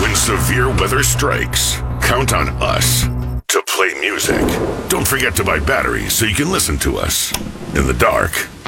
When severe weather strikes, count on us to play music. Don't forget to buy batteries so you can listen to us in the dark.